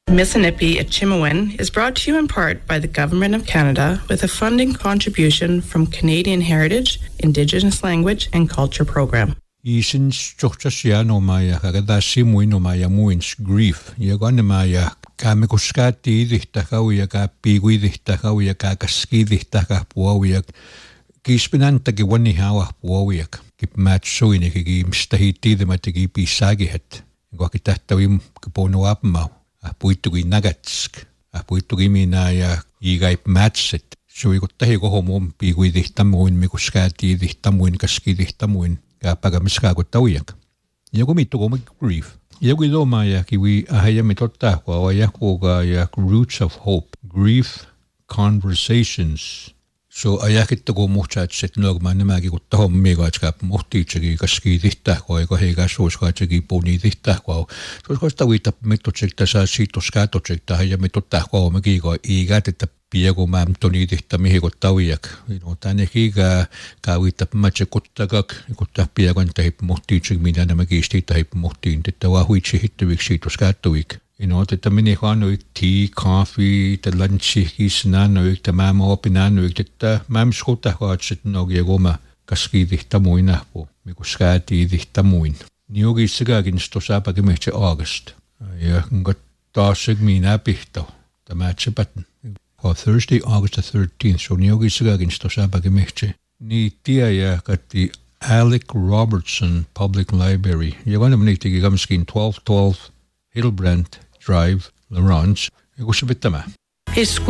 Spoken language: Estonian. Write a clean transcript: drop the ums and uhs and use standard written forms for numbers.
Mississippi at Chimawin is brought to you in part by the Government of Canada with a funding contribution from Canadian Heritage, Indigenous Language and Culture Program. Isin structure no maya kada simuin no maya muins grief. Yagon maya kamikuskati dihtakawiya ka pigui dihtakawiya ka kaski dihtaka puawiya kispinanta ki wani hawa puawiya ki matsuini ki mstahiti de matigi pisagi het. Gwakitahtawim kipono apma. Puitugi nagatsk, puitugi mina ja igaip matset. So ikut tahi kohomom pigui dihtamuin mikuskati dihtamuin kaski dihtamuin kapaga miskago tawiak. Yago mitugo grief. Yago idoma ya kiwi ahaya mitotta kwa yakoga ya roots of hope, grief conversations. So ajakittugo muhtsaatset nogman nämäkin kun tahon miikaatskap muhtiitsegi kaski dihtahko ego heikä suoskaatsegi puni dihtahko. Suoskaasta viita mitotsek tässä siitoskaatotsek tähän ja mitottahko me kiiko iigät että piego mam toni dihta mihigo taviak. No tänne kiikä kaavita matse kuttagak kutta piegon tahip muhtiitseg minä nämä kiisti tahip muhtiin että vahuitsi hittuviksi siitoskaattovik. Että minä kannoin tea, coffee, tai lunchikis nannoik, tai mä opinannoik, että mä skutahkaatset nogia goma kaski dihtamuin nähpo, miku skääti dihtamuin. Niugi sikäkin stosaapakin mehtse August. Ja taasig minä pihto, tämä tsepätän. Thursday, August the 13th, so niugi sikäkin stosaapakin mehtse. Niin tiedä, katti Alec Robertson Public Library. Ja vanha teki kamskin 1212 Hillbrand Drive, Laurence, ja kus se pitää?